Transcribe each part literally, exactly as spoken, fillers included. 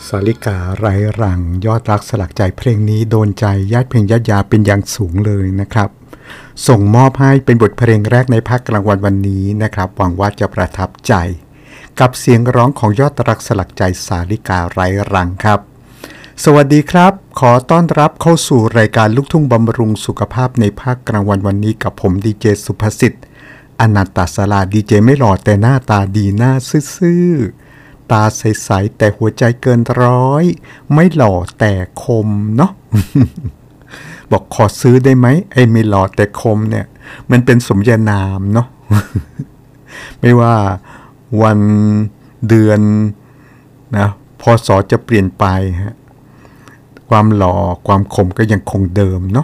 สาริกาไร้รังยอดรักสลักใจเพลงนี้โดนใจญาติเพลงญาติยาเป็นอย่างสูงเลยนะครับส่งมอบให้เป็นบทเพลงแรกในภาคกลางวันวันนี้นะครับหวังว่าจะประทับใจกับเสียงร้องของยอดรักสลักใจสาริกาไร้รังครับสวัสดีครับขอต้อนรับเข้าสู่รายการลูกทุ่งบำรุงสุขภาพในภาคกลางวันวันนี้กับผมดีเจสุภสิทธิ์อนันตศาลาดีเจไม่หล่อแต่หน้าตาดีหน้าซื่อตาใสๆแต่หัวใจเกินร้อยไม่หล่อแต่คมเนาะ บอกขอซื้อได้ไหมไอ้ไม่หล่อแต่คมเนี่ยมันเป็นสมญานามเนาะ ไม่ว่าวันเดือนนะพศจะเปลี่ยนไปฮะความหล่อความคมก็ยังคงเดิมเนาะ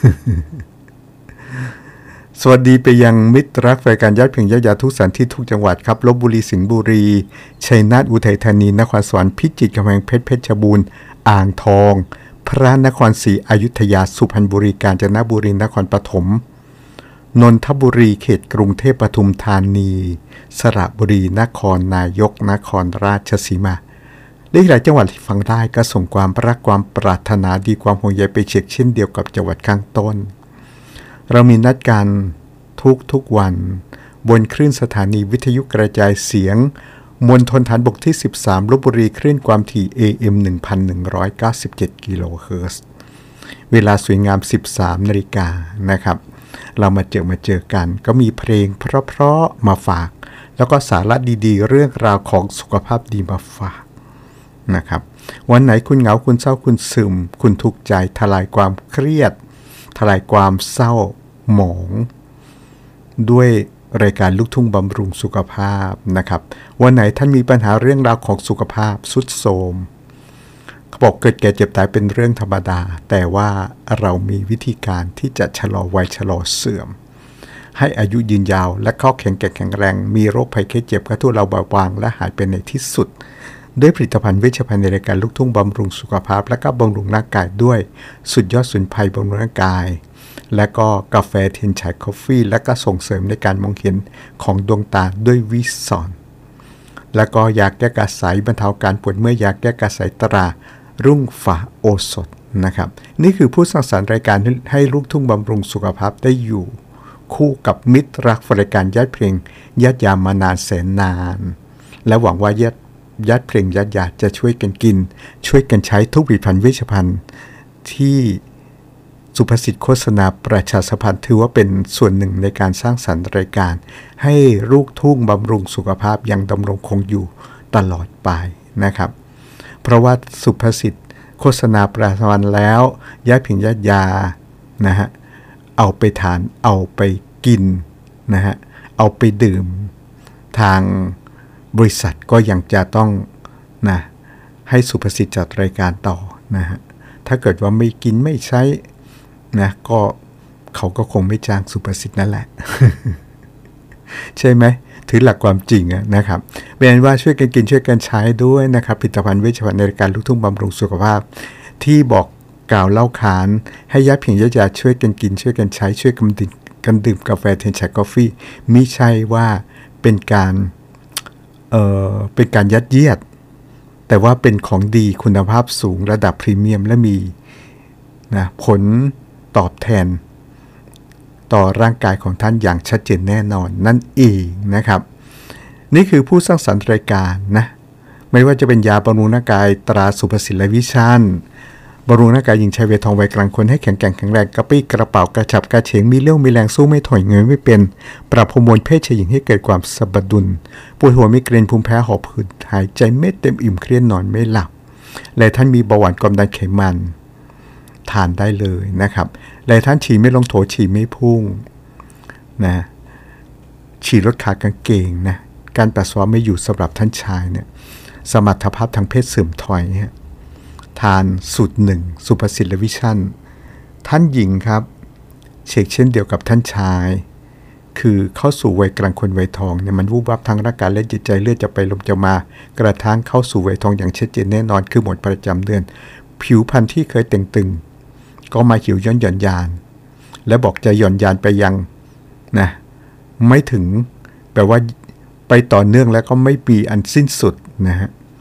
สวัสดีไปยังมิตรรักแฟนการญาติเพียงญาติยาทุกสถานที่ทุกจังหวัดครับลพบุรีสิงห์บุรีชัยนาทอุทัยธานีนครสวรรค์พิจิตรกำแพงเพชรเพชรบูรณ์อ่างทองพระนครศรีอยุธยาสุพรรณบุรีกาญจนบุรีนครปฐมนนทบุรีเขตกรุงเทพปทุมธานีสระบุรีนครนายกนครราชสีมาและหลายจังหวัดที่ฟังได้ก็ส่งความรักความปรารถนาดีความห่วงใยไปเช็คเช่นเดียวกับจังหวัดข้างต้นเรามีนัดกันทุกทุกวันบนคลื่นสถานีวิทยุกระจายเสียงมณฑลฐานบกที่สิบสามลพบุรีคลื่นความถี่ เอ เอ็ม หนึ่งพันหนึ่งร้อยเก้าสิบเจ็ด กิโลเฮิรตซ์เวลาสวยงาม สิบสามนาฬิกานะครับเรามาเจอมาเจอกันก็มีเพลงเพราะๆมาฝากแล้วก็สาระดีๆเรื่องราวของสุขภาพดีมาฝากนะครับวันไหนคุณเหงาคุณเศร้าคุณซึมคุณทุกข์ใจทลายความเครียดทลายความเศร้าหมองด้วยรายการลูกทุ่งบำรุงสุขภาพนะครับวันไหนท่านมีปัญหาเรื่องราวของสุขภาพทรุดโทรมเขาบอกเกิดแก่เจ็บตายเป็นเรื่องธรรมดาแต่ว่าเรามีวิธีการที่จะชะลอวัยชะลอเสื่อมให้อายุยืนยาวและข้อแข็งแกร่งแข็งแรงมีโรคภัยไข้เจ็บกระทั่วเราเบาบางและหายไปในที่สุดด้วยผลิตภัณฑ์เวชภัณฑ์ในรายการลูกทุ่งบำรุงสุขภาพและก็บำรุงร่างกายด้วยสุดยอดสมุนไพรบำรุงร่างกายและก็กาแฟเทียนฉายคอฟฟี่และก็ส่งเสริมในการมองเห็นของดวงตาด้วยวิสอนแล้วก็ยาแก้กระสายบรรเทาการปวดเมื่อยยาแก้กระสายตรารุ่งฟ้าโอสถนะครับนี่คือผู้สร้างสรรค์รายการให้ลูกทุ่งบำรุงสุขภาพได้อยู่คู่กับมิตรรักรายการญาติเพลงญาติยามานานแสนนานและหวังว่าญาติญาติเพลงญาติยาจะช่วยกันกินช่วยกันใช้ทุกผลิตภัณฑ์เวชภัณฑ์ที่สุภสิทธิ์โฆษณาประชาสัมพันธ์ถือว่าเป็นส่วนหนึ่งในการสร้างสรรค์รายการให้ลูกทุ่งบำรุงสุขภาพยังดำรงคงอยู่ตลอดไปนะครับเพราะว่าสุภสิทธิ์โฆษณาประชาสัมพันธ์แล้วญาติเพียงญาติยานะฮะเอาไปทานเอาไปกินนะฮะเอาไปดื่มทางบริษัทก็ยังจะต้องนะให้สุภสิทธิ์จัดรายการต่อนะฮะถ้าเกิดว่าไม่กินไม่ใช้นะก็เขาก็คงไม่จ้างสุภสิทธิ์นั่นแหละ ใช่ไหมถือหลักความจริงนะครับเป็นว่าช่วยกันกินช่วยกันใช้ด้วยนะครับผลิตภัณฑ์เวชภัณฑ์ในรายการลูกทุ่งบำรุงสุขภาพที่บอกกล่าวเล่าขานให้ญาติเพียงญาติยาช่วยกันกินช่วยกันใช้ช่วยกันดื่มกันดื่มกาแฟเทียนฉายกาแฟมิใช่ว่าเป็นการเอ่อเป็นการยัดเยียดแต่ว่าเป็นของดีคุณภาพสูงระดับพรีเมียมและมีนะผลตอบแทนต่อร่างกายของท่านอย่างชัดเจนแน่นอนนั่นเองนะครับนี่คือผู้สร้างสรรค์รายการนะไม่ว่าจะเป็นยาบำรุงร่างกายตราสุภสิทธิ์และวิชันบำรุงร่างกายหญิงชายวัยทองวัยกลางคนให้แข็งแกร่งแข็งแรงกระปี้กระเป๋ากระฉับกระเฉงมีเลี้ยวมีแรงสู้ไม่ถอยเงยไม่เป็นปรับฮอร์โมนเพศชายหญิงให้เกิดความสมดุลปวดหัวไมเกรนภูมิแพ้หอบหืดหายใจไม่เต็มอิ่มเครียดนอนไม่หลับและท่านมีเบาหวานความดันไขมันทานได้เลยนะครับและท่านฉี่ไม่ลงโถฉี่ไม่พุ่งนะฉี่ลดขากางเกงนะการปัสสาวะไม่อยู่สำหรับท่านชายเนี่ยสมรรถภาพทางเพศเสื่อมถอยเนี่ยทานสูตรหนึ่งสุภสิทธิ์และวิชั่นท่านหญิงครับเช็คเช่นเดียวกับท่านชายคือเข้าสู่วัยกลางคนวัยทองเนี่ยมันวูบวับทางร่างกายและจิตใจเลือดจะไปลมจะมากระทั่งเข้าสู่วัยทองอย่างชัดเจนแน่นอนคือหมดประจำเดือนผิวพรรณที่เคยเต่งตึงก็มาหิวย่อนหย่อนยานและบอกจะหย่อนยานไปยังนะไม่ถึงแปลว่าไปต่อเนื่องแล้วก็ไม่มีอันสิ้นสุดนะฮะ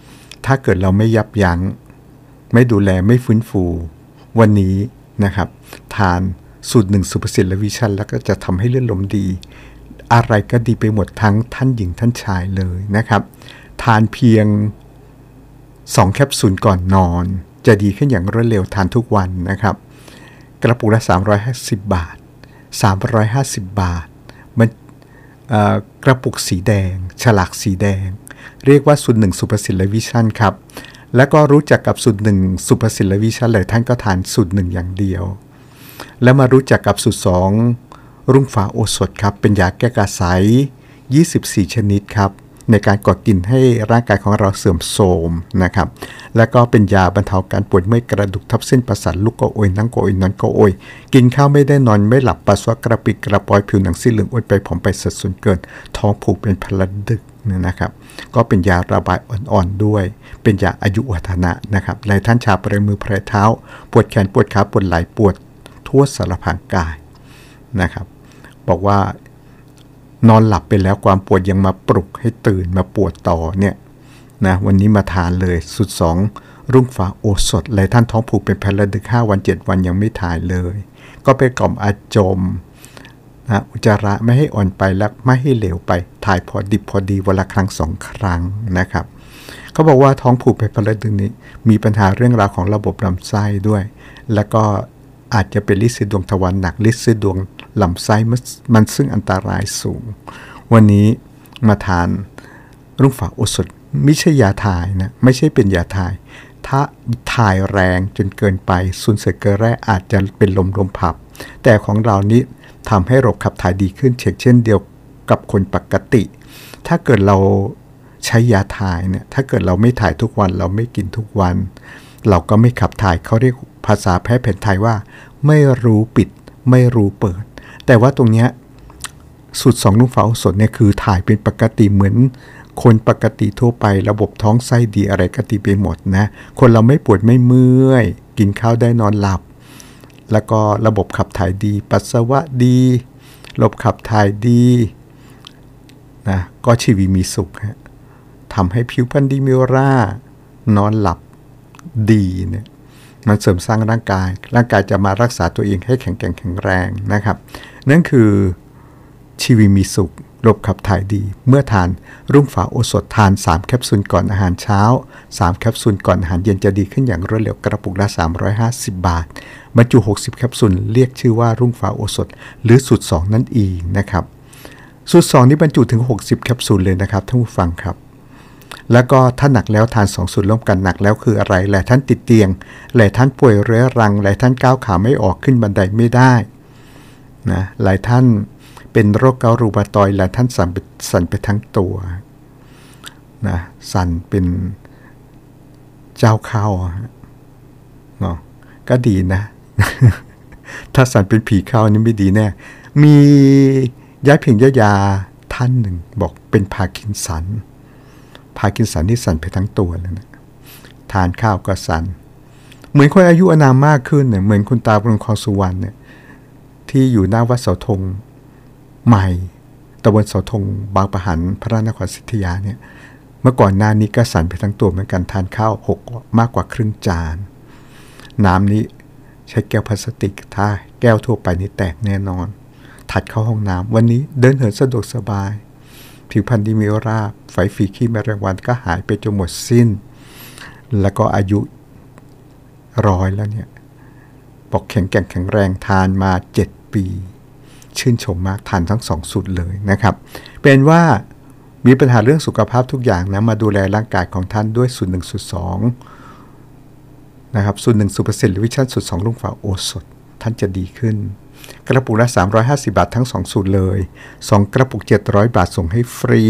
ถ้าเกิดเราไม่ยับยั้งไม่ดูแลไม่ฟื้นฟูวันนี้นะครับทานสูตรหนึ่งสุภสิทธิ์และวิชั่นแล้วก็จะทำให้เลือดลมดีอะไรก็ดีไปหมดทั้งท่านหญิงท่านชายเลยนะครับทานเพียงสองแคปซูลก่อนนอนจะดีขึ้นอย่างรวดเร็วทานทุกวันนะครับกระปุกละสามร้อยห้าสิบบาทสามร้อยห้าสิบบาทมันกระปุกสีแดงฉลากสีแดงเรียกว่าสูตรหนึ่งสุภสิทธิ์และวิชั่นครับแล้วก็รู้จักกับสูตรหนึ่งสุภสิทธิ์และวิชั่นเลยท่านก็ทานสูตรหนึ่งอย่างเดียวแล้วมารู้จักกับสูตรสองรุ่งฟ้าโอสถครับเป็นยาแก้กระสายยี่สิบสี่ชนิดครับในการกดกินให้ร่างกายของเราเสื่อมโทรมนะครับแล้วก็เป็นยาบรรเทาการปวดเมื่อยกระดูกทับเส้นประสาทลุกก็โอยนั่งก็โอยนอนก็โอยกินข้าวไม่ได้นอนไม่หลับปัสสาวะกระปิดกระปอยผิวหนังซีเหลืองอ้วนไปผอมไปสัดส่วนเกินท้องผูกเป็นพลัดดึกนะครับก็เป็นยาระบายอ่อนๆด้วยเป็นยาอายุวัฒนะนะครับหลายท่านชาปลายมือปลายเท้าปวดแขนปวดขาปวดไหล่ปวดทั่วสารพางกายนะครับบอกว่านอนหลับไปแล้วความปวดยังมาปลุกให้ตื่นมาปวดต่อเนี่ยนะวันนี้มาทานเลยสูตรสองรุ่งฟ้าโอสถหลายท่านท้องผูกเป็นแผลระดึกห้าวันเจ็ดวันยังไม่ถ่ายเลยก็ไปกล่อมอาจมนะอุจจาระไม่ให้อ่อนไปและไม่ให้เหลวไปถ่ายพอดิบพอดีวันละครั้งสองครั้งนะครับเขาบอกว่าท้องผูกเป็นแผลระดึกนี้มีปัญหาเรื่องราวของระบบลำไส้ด้วยแล้วก็อาจจะเป็นลินสีดวงทวารหนักลินสีดวงลำไส้มันซึ่งอันตรายสูงวันนี้มาทานรุ่งฟ้าโอสถไม่ใช่ยาถ่ายนะไม่ใช่เป็นยาถ่ายถ้าถ่ายแรงจนเกินไปสูญเสียเกลือแร่อาจจะเป็นลมลมพับแต่ของเรานี้ทำให้ระบบขับถ่ายดีขึ้นเช่นเดียวกับคนปกติถ้าเกิดเราใช้ยาถ่ายเนี่ยถ้าเกิดเราไม่ถ่ายทุกวันเราไม่กินทุกวันเราก็ไม่ขับถ่ายเขาเรียกภาษาแพทย์แผนไทยว่าไม่รู้ปิดไม่รู้เปิดแต่ว่าตรงเนี้ยสูตรสองรุ่งฟ้าโอสถเนี่ยคือถ่ายเป็นปกติเหมือนคนปกติทั่วไประบบท้องไส้ดีอะไรก็ดีไปหมดนะคนเราไม่ปวดไม่เมื่อยกินข้าวได้นอนหลับแล้วก็ระบบขับถ่ายดีปัสสาวะดีระบบขับถ่ายดีนะก็ชีวิตมีสุขฮะทำให้ผิวพรรณดีมีออร่านอนหลับดีเนี่ยมันเสริมสร้างร่างกายร่างกายจะมารักษาตัวเองให้แข็งแกร่งแข็งแรงนะครับนั่นคือชีวิตมีสุขระบบขับถ่ายดีเมื่อทานรุ่งฟ้าโอสถทานสามแคปซูลก่อนอาหารเช้าสามแคปซูลก่อนอาหารเย็นจะดีขึ้นอย่างรวดเร็วกระปุกละสามร้อยห้าสิบบาทบรรจุหกสิบแคปซูลเรียกชื่อว่ารุ่งฟ้าโอสถหรือสูตรสองนั่นเองนะครับสูตรสองนี้บรรจุถึงหกสิบแคปซูลเลยนะครับท่านผู้ฟังครับแล้วก็ถ้าหนักแล้วทานสองสูตรร่วมกันหนักแล้วคืออะไรหลายท่านติดเตียงหลายท่านป่วยเรื้อรังหลายท่านก้าวขาไม่ออกขึ้นบันไดไม่ได้นะหลายท่านเป็นโรคเกาต์รูมาตอยด์หลายท่านสั่นไปสั่นไปทั้งตัวนะสั่นเป็นเจ้าเข้าเนาะก็ดีนะ ถ้าสั่นเป็นผีเข้านี่ไม่ดีแน่มียาเพียงยายาท่านหนึ่งบอกเป็นพาร์กินสันพาร์กินสันที่สั่นไปทั้งตัวเลยนะทานข้าวก็สั่นเหมือนคนอายุอานามมากขึ้นเนี่ยเหมือนคุณตาบุญครสุวรรณเนี่ยที่อยู่หน้าวัดเสาธงใหม่ตะวันเสาธงบางปะหันพระนครศรีอยุธยาเนี่ยเมื่อก่อนหน้านี้ก็สั่นไปทั้งตัวเหมือนกันทานข้าวหกมากกว่าครึ่งจานน้ำนี้ใช้แก้วพลาสติกถ้าแก้วทั่วไปนี่แตกแน่นอนถัดเข้าห้องน้ำวันนี้เดินเหินสะดวกสบายผิวพรรณดีมีออร่าไฝฝีขี้แมลงวันก็หายไปจนหมดสิ้นแล้วก็อายุร้อยแล้วเนี่ยบอกแข็งแกร่งแข็งแรงทานมาเจ็ดปีชื่นชมมากทานทั้งสองสูตรเลยนะครับเป็นว่ามีปัญหาเรื่องสุขภาพทุกอย่างนะมาดูแลร่างกายของท่านด้วยสูตรหนึ่งสูตรสองนะครับสูตรหนึ่งสูตรเปอร์เซ็นต์หรือวิชั่นสูตรสองรุ่งฟ้าโอสถท่านจะดีขึ้นกระปุกละสามร้อยห้าสิบบาททั้งสองสูตรเลยสองกระปุกเจ็ดร้อยบาทส่งให้ฟรี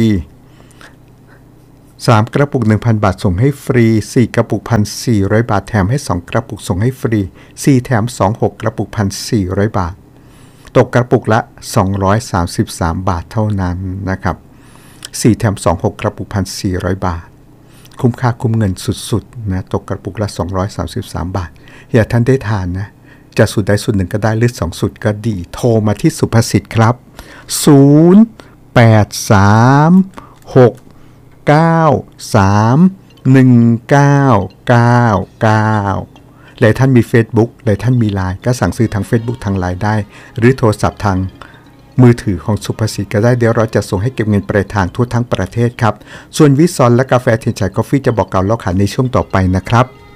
สามกระปุก หนึ่งพัน บาทส่งให้ฟรีสี่กระปุก หนึ่งพันสี่ร้อย บาทแถมให้สองกระปุกส่งให้ฟรีสี่แถมสอง หกกระปุก หนึ่งพันสี่ร้อย บาทตกกระปุกละสองร้อยสามสิบสามบาทเท่านั้นนะครับสี่แถมสอง หกกระปุก หนึ่งพันสี่ร้อย บาทคุ้มค่าคุ้มเงินสุดๆนะตกกระปุกละสองร้อยสามสิบสามบาทอย่าท่านได้ทานนะจะสูตรใดสูตรหนึ่งก็ได้หรือสองสูตรก็ดีโทรมาที่สุภสิทธิ์ครับศูนย์ แปด สาม หก เก้า สามหนึ่ง เก้า เก้า เก้าหลายท่านมี Facebook หลายท่านมี ไลน์ ก็สั่งซื้อทาง Facebook ทาง ไลน์ ได้หรือโทรศัพท์ทางมือถือของสุภสิทธิ์ก็ได้เดี๋ยวเราจะส่งให้เก็บเงินปลายทางทั่วทั้งประเทศครับส่วนวิซอนและกาแฟเทียนชัยกาแฟจะบอกเก่าเล่าขายในช่วงต่อไปนะครับ